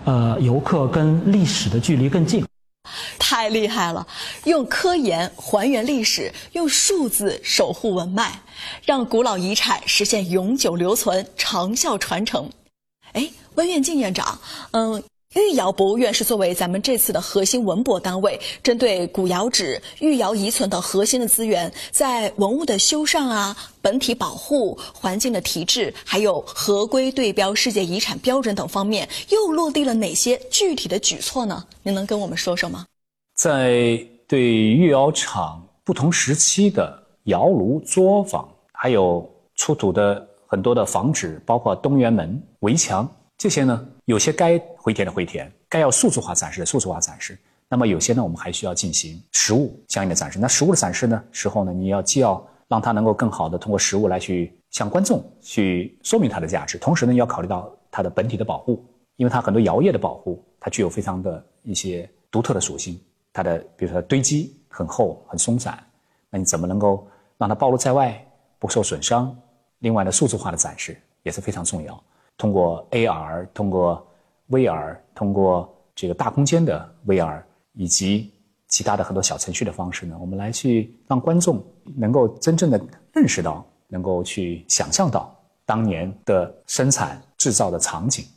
游客跟历史的距离更近。 太厉害了！用科研还原历史，用数字守护文脉，让古老遗产实现永久留存、长效传承。哎，温院进院长，御窑博物院是作为咱们这次的核心文博单位，针对古窑址、御窑遗存的核心的资源，在文物的修缮啊、本体保护、环境的提质，还有合规对标世界遗产标准等方面，又落地了哪些具体的举措呢？您能跟我们说说吗？ 在对御窑厂不同时期的窑炉、作坊，还有出土的很多的房址，包括东园门、围墙，这些呢，有些该回填的回填，该要数字化展示的数字化展示。那么有些呢，我们还需要进行实物相应的展示。那实物的展示呢，时候呢，你既要让它能够更好的通过实物来去向观众去说明它的价值，同时呢，要考虑到它的本体的保护，因为它很多窑业的保护，它具有非常的一些独特的属性。它的比如说堆积很厚很松散，那你怎么能够让它暴露在外不受损伤？另外呢，数字化的展示也是非常重要，通过 AR 通过 VR 通过这个大空间的 VR 以及其他的很多小程序的方式呢，我们来去让观众能够真正的认识到，能够去想象到当年的生产制造的场景。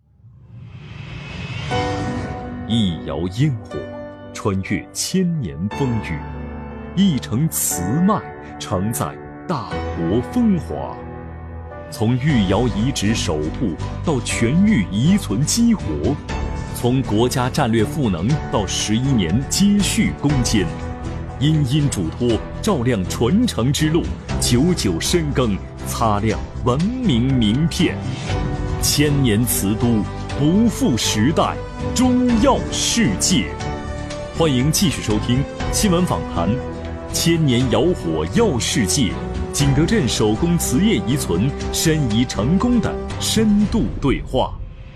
一窑烟火穿越千年风雨，一城瓷脉承载大国风华。从御窑遗址守护到全域遗存激活，从国家战略赋能到11年接续攻坚，殷殷嘱托，照亮传承之路，久久深耕，擦亮文明名片。千年瓷都，不负时代，终耀世界。欢迎继续收听新闻访谈，千年窑火耀世界，景德镇手工瓷业遗存申遗成功的深度对话。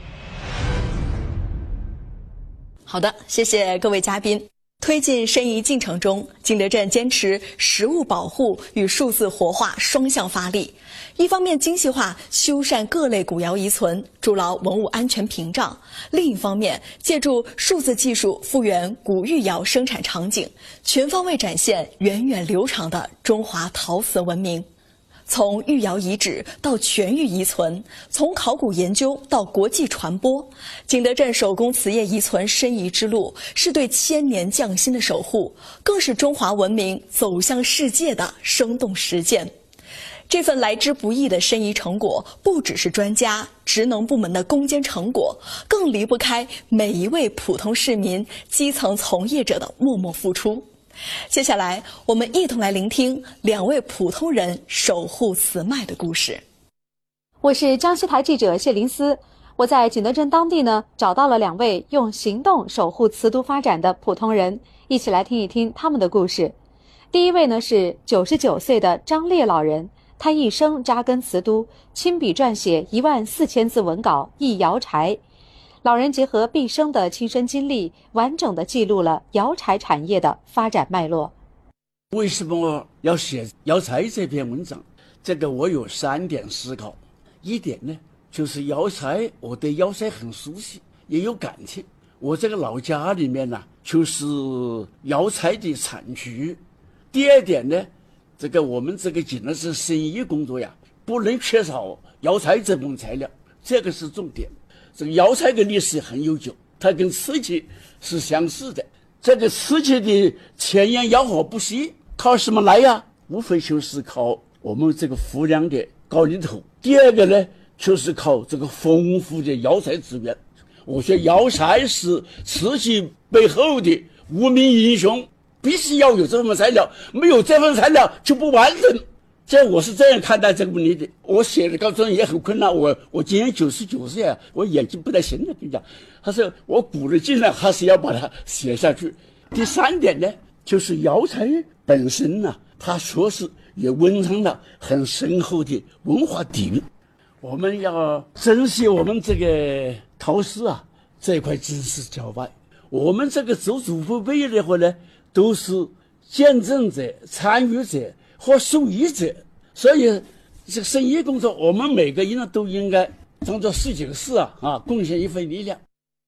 好的，谢谢各位嘉宾。推进申遗进程中，景德镇坚持实物保护与数字活化双向发力。一方面精细化修缮各类古窑遗存，筑牢文物安全屏障；另一方面，借助数字技术复原古御窑生产场景，全方位展现源远流长的中华陶瓷文明。从御窑遗址到全域遗存，从考古研究到国际传播，景德镇手工瓷业遗存申遗之路是对千年匠心的守护，更是中华文明走向世界的生动实践。这份来之不易的申遗成果，不只是专家、职能部门的攻坚成果，更离不开每一位普通市民、基层从业者的默默付出。接下来，我们一同来聆听两位普通人守护瓷脉的故事。 我是江西台记者谢林思，我在景德镇当地呢找到了两位用行动守护瓷都发展的普通人，一起来听一听他们的故事。第一位呢是99岁的张烈老人，他一生扎根瓷都，亲笔撰写14000字文稿《忆窑柴》。老人结合毕生的亲身经历，完整地记录了窑柴产业的发展脉络。 为什么要写窑柴这篇文章？这个我有3点思考。一点呢，就是窑柴，我对窑柴很熟悉，也有感情。我这个老家里面呢，就是窑柴的产区。第二点呢，这个我们这个景德镇申遗工作呀，不能缺少窑柴这种材料，这个是重点。这个窑柴的历史很悠久，它跟瓷器是相似的。这个瓷器的前沿窑火不息，靠什么来呀？无非就是靠我们这个富良的高岭头。第二个呢，就是靠这个丰富的窑柴资源。我说窑柴是瓷器背后的无名英雄，必须要有这份材料，没有这份材料就不完整。我是这样看待这个问题的。我写的高中也很困难，我今年99岁啊，我眼睛不太行了，跟你讲。他说我鼓了劲了，还是要把它写下去。第3点呢，就是窑柴本身呢，它确实也蕴藏了很深厚的文化底蕴。我们要珍惜我们这个陶瓷啊这块知识交外。我们这个祖父辈的话呢，都是见证者、参与者和受益者，所以这个申遗工作，我们每个人都应该当做19事贡献一份力量。